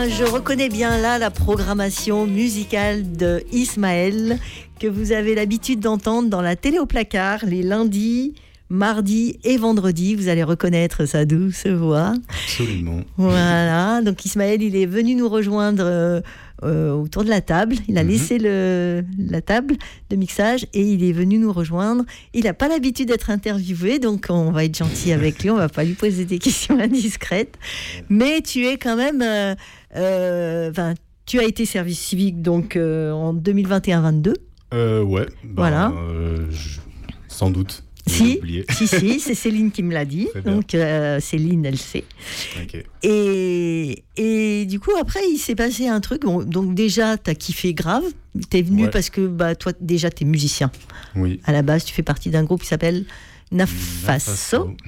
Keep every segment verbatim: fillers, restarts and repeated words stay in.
Je reconnais bien là la programmation musicale de Ismaël que vous avez l'habitude d'entendre dans la télé au placard les lundis, mardis et vendredis. Vous allez reconnaître sa douce voix. Absolument. Voilà, donc Ismaël, il est venu nous rejoindre euh, euh, autour de la table. Il a mm-hmm. laissé le, la table de mixage et il est venu nous rejoindre. Il n'a pas l'habitude d'être interviewé, donc on va être gentil avec lui. On ne va pas lui poser des questions indiscrètes. Mais tu es quand même... Euh, euh, tu as été service civique donc, euh, en deux mille vingt et un vingt-deux. Euh, ouais, bah, voilà. Euh, je... sans doute. Si, si, si, c'est Céline qui me l'a dit. Donc euh, Céline, elle sait. Okay. Et, et du coup, après, il s'est passé un truc. Bon, donc déjà, t'as kiffé grave. T'es venu ouais. parce que bah, toi, déjà, t'es musicien. Oui. À la base, tu fais partie d'un groupe qui s'appelle Nafaso. Nafaso.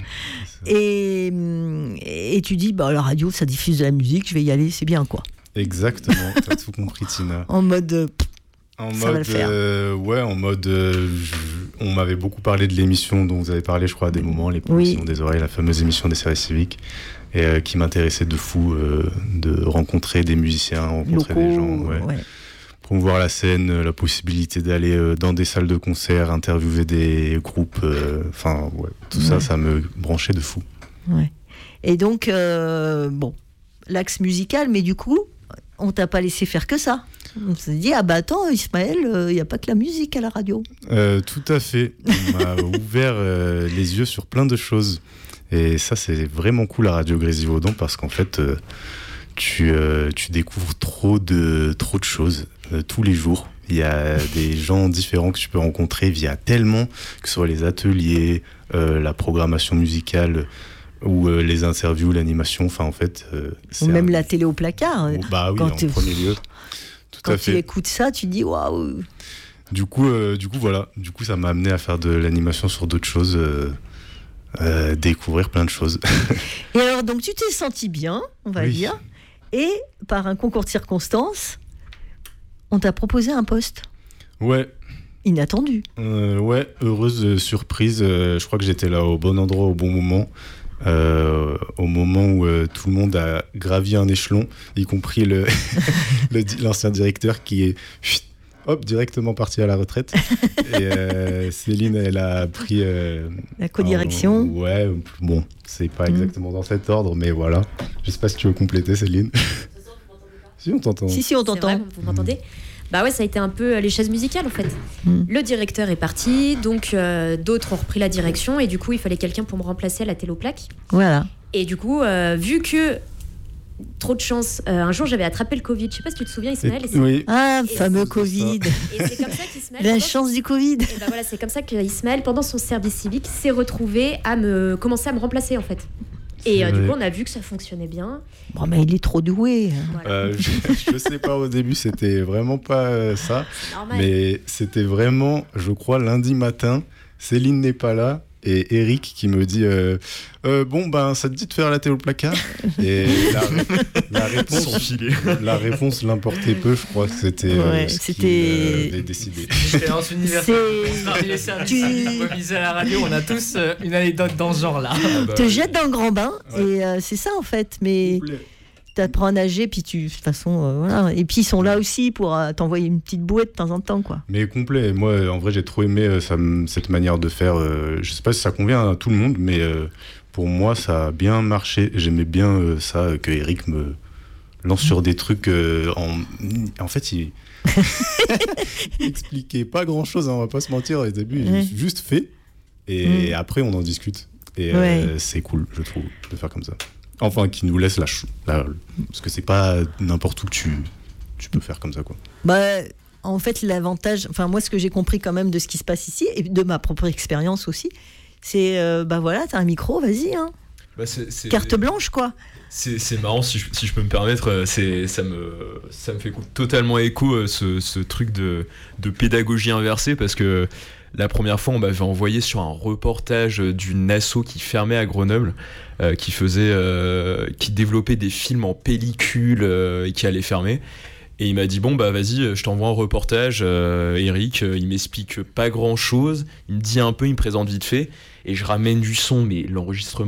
Et, et tu dis, bah, la radio, ça diffuse de la musique, je vais y aller, c'est bien, quoi. Exactement, t'as tout compris, Tina. En mode... En ça mode, va le faire. Euh, ouais, en mode, euh, je, on m'avait beaucoup parlé de l'émission dont vous avez parlé, je crois, à des moments, les Pollutions oui. des oreilles, la fameuse émission des services civiques, et euh, qui m'intéressait de fou, euh, de rencontrer des musiciens, rencontrer Locaux, des gens, ouais. Ouais. promouvoir la scène, la possibilité d'aller euh, dans des salles de concert, interviewer des groupes, enfin, euh, ouais, tout ouais. ça, ça me branchait de fou. Ouais. Et donc, euh, bon, l'axe musical, mais du coup, on t'a pas laissé faire que ça. On s'est dit, ah bah attends, Ismaël, il euh, n'y a pas que la musique à la radio. Euh, tout à fait. On m'a ouvert euh, les yeux sur plein de choses. Et ça, c'est vraiment cool, la radio Grésivaudan, parce qu'en fait, euh, tu, euh, tu découvres trop de, trop de choses euh, tous les jours. Il y a des gens différents que tu peux rencontrer via tellement, que ce soit les ateliers, euh, la programmation musicale, ou euh, les interviews, l'animation, enfin en fait... Euh, ou même un... la télé au placard. Oh, bah oui, quand en premier lieu. Tout quand à fait. tu écoutes ça, tu te dis waouh. Du coup, euh, du coup, voilà. Du coup, ça m'a amené à faire de l'animation sur d'autres choses, euh, euh, découvrir plein de choses. Et alors, donc, tu t'es senti bien, on va oui. dire, et par un concours de circonstances, on t'a proposé un poste. Ouais. Inattendu. Euh, ouais, heureuse surprise. Euh, je crois que j'étais là au bon endroit, au bon moment. Euh, au moment où euh, tout le monde a gravi un échelon, y compris le, le l'ancien directeur qui est chut, hop, directement parti à la retraite. Et euh, Céline, elle a pris... Euh, la co-direction. En, ouais, bon, c'est pas exactement mmh. dans cet ordre, mais voilà. Je sais pas si tu veux compléter, Céline. Si, on t'entend. Si, si, on t'entend. C'est vrai, vous m'entendez ? Bah ouais, ça a été un peu les chaises musicales en fait. Mm. Le directeur est parti, donc euh, d'autres ont repris la direction et du coup il fallait quelqu'un pour me remplacer à la télé aux plaques. Voilà. Et du coup, euh, vu que trop de chance, euh, un jour j'avais attrapé le Covid. Je sais pas si tu te souviens, Ismaël. Et, oui. Ah, et fameux Covid. Et c'est comme ça qu'Ismaël. La chance son... du Covid. Et bah voilà, c'est comme ça qu'Ismaël, pendant son service civique, s'est retrouvé à me commencer à me remplacer en fait. Et euh, du coup, on a vu que ça fonctionnait bien. Bon, mais il est trop doué. Voilà. Euh, je, je sais pas, au début, c'était vraiment pas euh, ça. Mais c'était vraiment, je crois, lundi matin. Céline n'est pas là. Et Eric qui me dit euh, euh, bon, ben, ça te dit de faire la télé au placard ? Et la, la réponse, la réponse l'importait peu, je crois que c'était ouais, euh, ce c'était... qu'il avait décidé. L'expérience universelle. Parmi les services tu... mobilisés à la radio, on a tous euh, une anecdote dans ce genre-là. Ah bah, te jette dans le grand bain, ouais. Et euh, c'est ça en fait. Mais t'apprends à nager, puis tu, de toute façon, euh, voilà. Et puis ils sont là aussi pour euh, t'envoyer une petite bouée de temps en temps, quoi. Mais complet. Moi, en vrai, j'ai trop aimé euh, ça, cette manière de faire. Euh, je sais pas si ça convient à tout le monde, mais euh, pour moi, ça a bien marché. J'aimais bien euh, ça, que Eric me lance sur des trucs. Euh, en, en fait, il expliquait pas grand-chose. Hein, on va pas se mentir. Au début, il ouais. juste fait, et mmh. après, on en discute. Et ouais. euh, c'est cool, je trouve, de faire comme ça. Enfin, qui nous laisse la, ch- la... Parce que c'est pas n'importe où que tu, tu peux faire comme ça, quoi. Bah, en fait, l'avantage... Enfin, moi, ce que j'ai compris quand même de ce qui se passe ici, et de ma propre expérience aussi, c'est... Euh, bah voilà, t'as un micro, vas-y, hein. Bah c'est, c'est... Carte blanche, quoi. C'est, c'est marrant, si je, si je peux me permettre, c'est, ça, me, ça me fait totalement écho, ce, ce truc de, de pédagogie inversée, parce que... La première fois, on m'avait envoyé sur un reportage d'une asso qui fermait à Grenoble, euh, qui faisait, euh, qui développait des films en pellicule euh, et qui allait fermer. Et il m'a dit bon bah vas-y, je t'envoie un reportage. Euh, Eric, euh, il m'explique pas grand-chose. Il me dit un peu, il me présente vite fait, et je ramène du son, mais l'enregistrement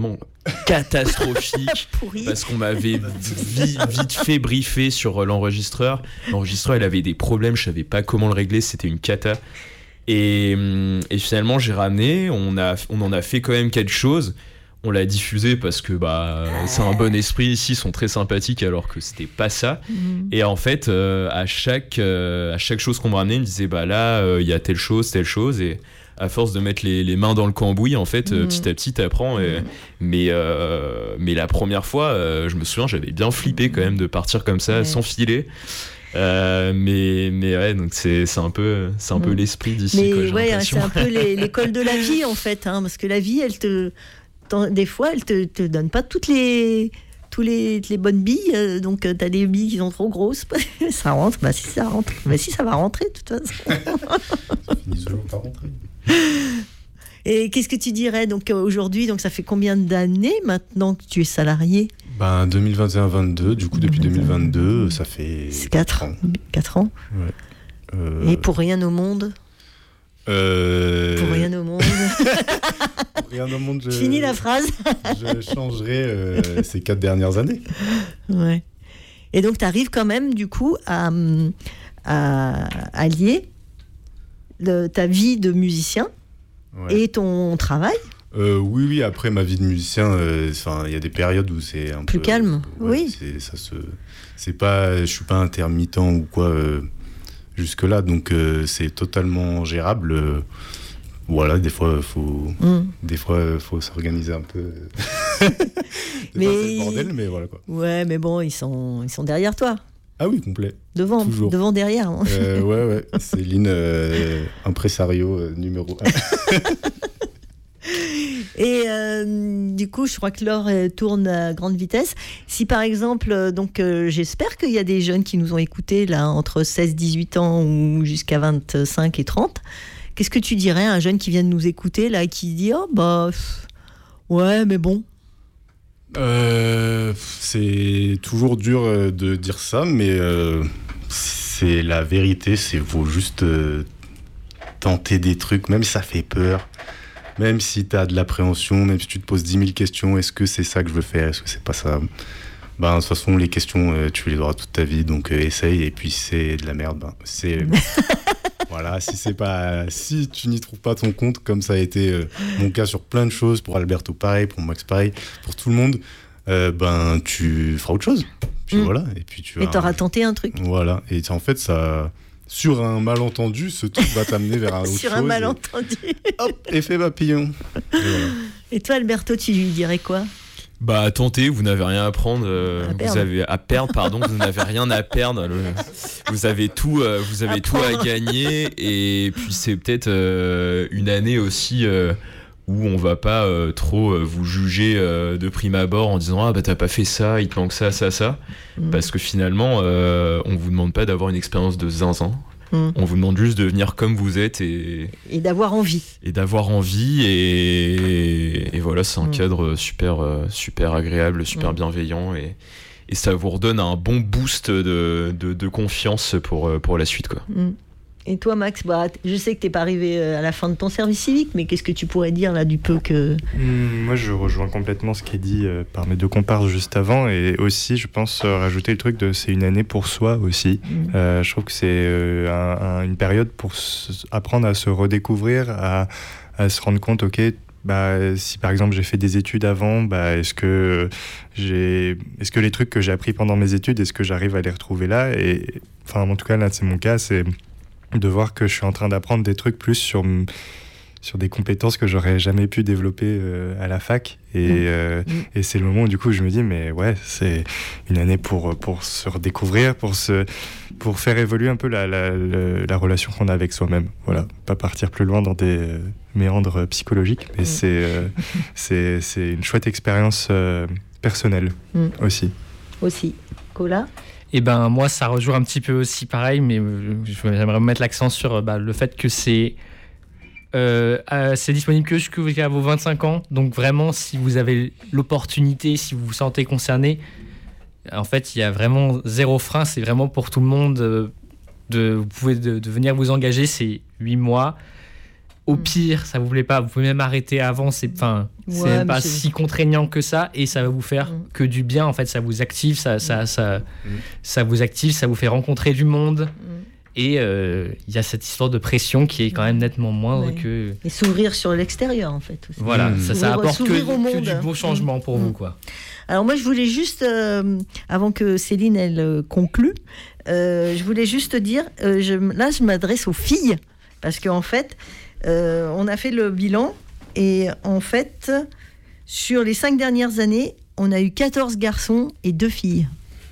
catastrophique parce qu'on m'avait vite, vite fait briefer sur l'enregistreur. L'enregistreur, il avait des problèmes, je savais pas comment le régler, c'était une cata. Et, et finalement, j'ai ramené, on, a, on en a fait quand même quelque chose. On l'a diffusé parce que bah, c'est un bon esprit ici, ils sont très sympathiques alors que c'était pas ça. Mmh. Et en fait, euh, à, chaque, euh, à chaque chose qu'on me ramenait, il me disait bah là, il euh, y a telle chose, telle chose. Et à force de mettre les, les mains dans le cambouis, en fait, mmh. euh, petit à petit, t'apprends. Et, mmh. mais, euh, mais la première fois, euh, je me souviens, j'avais bien flippé quand même de partir comme ça, mmh. sans filer. Euh, mais mais ouais, donc c'est c'est un peu c'est un mmh. peu l'esprit d'ici. Mais quoi, j'ai ouais, l'impression. C'est un peu les, l'école de la vie en fait, hein, parce que la vie, elle te des fois, elle te, te donne pas toutes les, tous les, les bonnes billes. Euh, donc, euh, tu as des billes qui sont trop grosses. Ça rentre. Bah, si ça rentre. Bah, si ça va rentrer, de toute façon. Ça finit toujours par rentrer. Et qu'est-ce que tu dirais donc, aujourd'hui, donc, ça fait combien d'années maintenant que tu es salarié ? Ben, deux mille vingt et un vingt-deux. Du coup, depuis deux mille vingt-deux, ça fait quatre ans. quatre ans. Ouais. Euh... Et pour rien au monde Euh... Pour rien au monde. Pour rien au monde, je... Finis la phrase. Je changerai euh, ces quatre dernières années. Ouais. Et donc, tu arrives quand même, du coup, à, à, à lier le, ta vie de musicien ouais. et ton travail. Euh, oui, oui, après ma vie de musicien, il euh, y a des périodes où c'est un plus peu... Plus calme, ouais, oui. C'est, ça se, c'est pas, je suis pas intermittent ou quoi... Euh, jusque-là, donc euh, c'est totalement gérable. Euh, voilà, des fois, faut, mm. des fois, faut s'organiser un peu. mais c'est le bordel, mais voilà quoi. Ouais, mais bon, ils sont, ils sont derrière toi. Ah oui, complet. Devant, toujours. Devant, derrière. Hein. Euh, ouais, ouais. Céline, euh, impresario euh, numéro un. Et euh, du coup, je crois que l'or euh, tourne à grande vitesse. Si par exemple, euh, donc euh, j'espère qu'il y a des jeunes qui nous ont écoutés là entre seize dix-huit ans ou jusqu'à vingt-cinq et trente. Qu'est-ce que tu dirais à un jeune qui vient de nous écouter là, qui dit oh bah pff, ouais mais bon. Euh, c'est toujours dur de dire ça, mais euh, c'est la vérité. C'est faut juste euh, tenter des trucs, même si ça fait peur. Même si tu as de l'appréhension, même si tu te poses dix mille questions, est-ce que c'est ça que je veux faire, est-ce que c'est pas ça ? Ben, de toute façon, les questions, euh, tu les auras toute ta vie, donc euh, essaye, et puis si c'est de la merde, ben, c'est... voilà, si c'est pas... Si tu n'y trouves pas ton compte, comme ça a été euh, mon cas sur plein de choses, pour Alberto pareil, pour Max pareil, pour tout le monde, euh, ben, tu feras autre chose. Puis mmh. voilà, et puis tu vas... Et t'auras tenté un truc. Voilà, et en fait, ça... Sur un malentendu, ce truc va t'amener vers un autre chose. Sur un malentendu. Et, hop, effet papillon. Et, voilà. Et toi, Alberto, tu lui dirais quoi ? Bah, tentez, vous n'avez rien à prendre. Euh, à vous perdre. avez à perdre, pardon. Vous n'avez rien à perdre. Le, vous avez tout, euh, vous avez à tout à gagner. Et puis c'est peut-être euh, une année aussi. Euh, où on va pas euh, trop euh, vous juger euh, de prime abord en disant ah bah t'as pas fait ça, il te manque ça, ça, ça, mmh. parce que finalement euh, on vous demande pas d'avoir une expérience de zinzin, mmh. on vous demande juste de venir comme vous êtes et et d'avoir envie et d'avoir envie et, et voilà c'est un mmh. cadre super super agréable, super mmh. bienveillant et et ça vous redonne un bon boost de de, de confiance pour pour la suite quoi. Mmh. Et toi, Max, bah, je sais que tu n'es pas arrivé à la fin de ton service civique, mais qu'est-ce que tu pourrais dire là du peu que... Mmh, moi, je rejoins complètement ce qui est dit euh, par mes deux comparses juste avant. Et aussi, je pense euh, rajouter le truc de c'est une année pour soi aussi. Mmh. Euh, je trouve que c'est euh, un, un, une période pour s- apprendre à se redécouvrir, à, à se rendre compte, ok, bah, si par exemple j'ai fait des études avant, bah, est-ce que j'ai, est-ce que les trucs que j'ai appris pendant mes études, est-ce que j'arrive à les retrouver là ? Et enfin, en tout cas, là, c'est mon cas, c'est de voir que je suis en train d'apprendre des trucs plus sur, sur des compétences que j'aurais jamais pu développer euh, à la fac. Et, mmh. Euh, mmh. et c'est le moment où du coup je me dis, mais ouais, c'est une année pour, pour se redécouvrir, pour, se, pour faire évoluer un peu la, la, la, la relation qu'on a avec soi-même. Voilà, pas partir plus loin dans des méandres psychologiques, mais mmh. c'est, euh, c'est, c'est une chouette expérience euh, personnelle mmh. aussi. Aussi. Cola ? Et ben moi ça rejoint un petit peu aussi pareil, mais j'aimerais mettre l'accent sur bah, le fait que c'est euh, c'est disponible que jusqu'à vos vingt-cinq ans. Donc vraiment, si vous avez l'opportunité, si vous vous sentez concerné, en fait il y a vraiment zéro frein. C'est vraiment pour tout le monde. De, vous pouvez de, de venir vous engager, c'est huit mois. Au pire, ça vous plaît pas, vous pouvez même arrêter avant. C'est, enfin, Ouais, c'est même mais pas c'est- si contraignant que ça, et ça va vous faire Mm. que du bien. En fait, ça vous active, ça, ça, ça, Mm. ça vous active, ça vous fait rencontrer du monde. Mm. Et il euh, y a cette histoire de pression qui est quand même nettement moindre Ouais. que. Et s'ouvrir sur l'extérieur, en fait. Aussi. Voilà, Mm. ça, ça S'ouvrir- apporte que, s'ouvrir au que monde. du beau changement pour Mm. vous, quoi. Alors moi, je voulais juste, euh, avant que Céline, elle euh, conclue, euh, je voulais juste dire, euh, je, là, je m'adresse aux filles, parce qu'en fait, euh, on a fait le bilan, et en fait, sur les cinq dernières années, on a eu quatorze garçons et deux filles.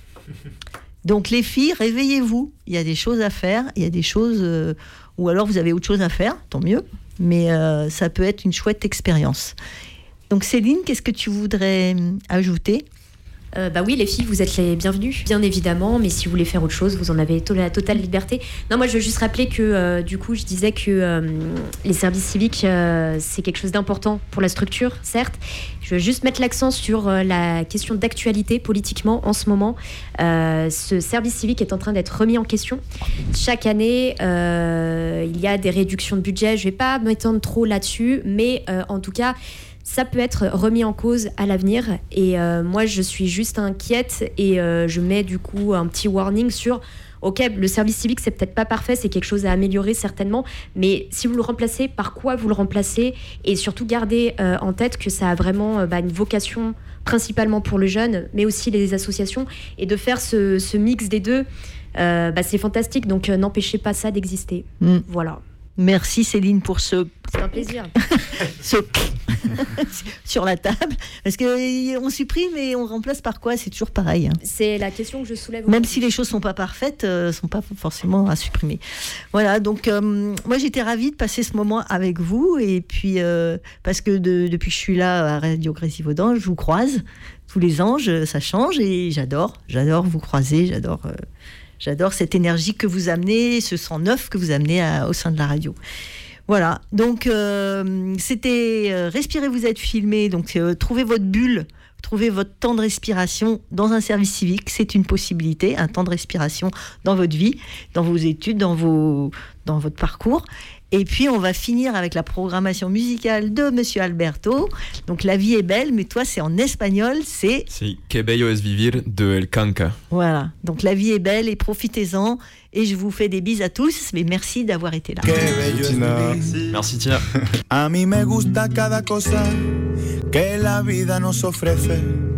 Donc les filles, réveillez-vous, il y a des choses à faire, il y a des choses, euh, ou alors vous avez autre chose à faire, tant mieux, mais euh, ça peut être une chouette expérience. Donc Céline, qu'est-ce que tu voudrais hum, ajouter ? Euh, bah oui, les filles, vous êtes les bienvenues, bien évidemment, mais si vous voulez faire autre chose, vous en avez to- la totale liberté. Non, moi, je veux juste rappeler que, euh, du coup, je disais que euh, les services civiques, euh, c'est quelque chose d'important pour la structure, certes. Je veux juste mettre l'accent sur euh, la question d'actualité politiquement en ce moment. Euh, ce service civique est en train d'être remis en question. Chaque année, euh, il y a des réductions de budget. Je ne vais pas m'étendre trop là-dessus, mais euh, en tout cas, ça peut être remis en cause à l'avenir. Et euh, moi, je suis juste inquiète et euh, je mets du coup un petit warning sur ok, le service civique, c'est peut-être pas parfait, c'est quelque chose à améliorer certainement, mais si vous le remplacez, par quoi vous le remplacez ? Et surtout, gardez euh, en tête que ça a vraiment euh, bah, une vocation principalement pour le jeune, mais aussi les associations. Et de faire ce, ce mix des deux, euh, bah, c'est fantastique. Donc, euh, n'empêchez pas ça d'exister. Mm. Voilà. Merci Céline pour ce, C'est un plaisir. ce sur la table. Parce qu'on supprime et on remplace par quoi ? C'est toujours pareil. Hein. C'est la question que je soulève. Même si les choses sont pas parfaites, euh, sont pas forcément à supprimer. Voilà, donc euh, moi j'étais ravie de passer ce moment avec vous. Et puis, euh, parce que de- depuis que je suis là à Radio Grésivaudan, je vous croise. Tous les ans, je- ça change et j'adore. J'adore vous croiser, j'adore... euh, J'adore cette énergie que vous amenez, ce sang neuf que vous amenez à- au sein de la radio. Voilà, donc euh, c'était euh, Respirez, vous êtes filmé, donc euh, trouvez votre bulle, trouvez votre temps de respiration dans un service civique, c'est une possibilité, un temps de respiration dans votre vie, dans vos études, dans, vos, dans votre parcours. Et puis on va finir avec la programmation musicale de Monsieur Alberto. Donc La vie est belle, mais toi c'est en espagnol, c'est... C'est Que bello es vivir de El Canca. Voilà, donc la vie est belle et profitez-en. Et je vous fais des bises à tous, mais merci d'avoir été là. Qué bello es Tina. vivir. Merci Tina. A mí me gusta cada cosa que la vida nos ofrece.